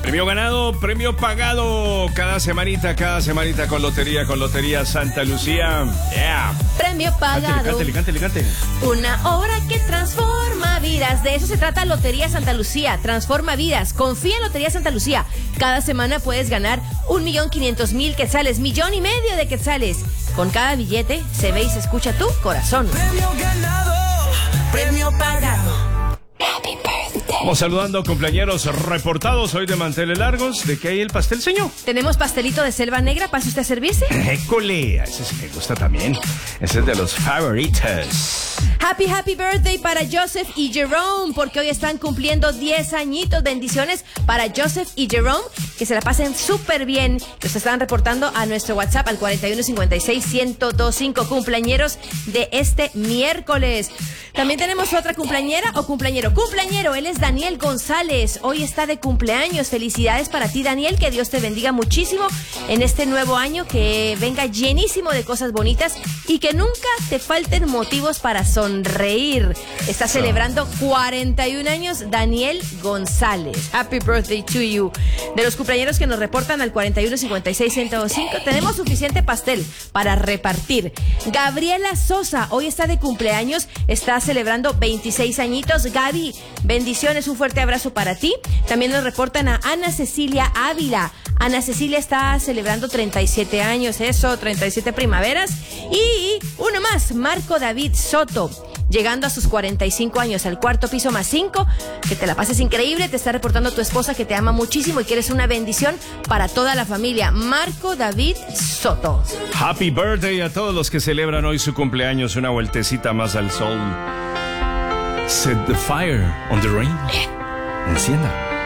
Premio ganado, premio pagado. Cada semanita con Lotería Santa Lucía. Yeah. Premio pagado. Cántale. Una obra que transforma vidas. De eso se trata Lotería Santa Lucía. Transforma vidas. Confía en Lotería Santa Lucía. Cada semana puedes ganar 1.500.000 quetzales, 1,5 millones de quetzales. Con cada billete se ve y se escucha tu corazón. Premio ganado, premio pagado. Happy birthday. Vamos saludando cumpleañeros reportados hoy de manteles largos. ¿De qué hay el pastel, señor? Tenemos pastelito de selva negra. ¿Pasa usted a servirse? École, ese sí me gusta también. Ese es de los favoritos. Happy birthday para Joseph y Jerome, porque hoy están cumpliendo 10 añitos. Bendiciones para Joseph y Jerome, que se la pasen súper bien. Los están reportando a nuestro WhatsApp al 4156-1025, cumpleañeros de este miércoles. También tenemos otra cumpleañera o cumpleañero. Cumpleañero, él es Daniel González. Hoy está de cumpleaños. Felicidades para ti, Daniel. Que Dios te bendiga muchísimo en este nuevo año. Que venga llenísimo de cosas bonitas y que nunca te falten motivos para sonreír. Está celebrando 41 años Daniel González. Happy birthday to you. De los cumpleañeros que nos reportan al 4156-1025, tenemos suficiente pastel para repartir. Gabriela Sosa, hoy está de cumpleaños. Está celebrando 26 añitos. Gaby, bendiciones, un fuerte abrazo para ti. También nos reportan a Ana Cecilia Ávila. Ana Cecilia está celebrando 37 años, 37 primaveras. Y uno más, Marco David Soto, llegando a sus 45 años, al cuarto piso más 5. Que te la pases increíble. Te está reportando tu esposa que te ama muchísimo y que eres una bendición para toda la familia. Marco David Soto. Happy birthday a todos los que celebran hoy su cumpleaños. Una vueltecita más al sol. Set the fire on the rain. Encienda.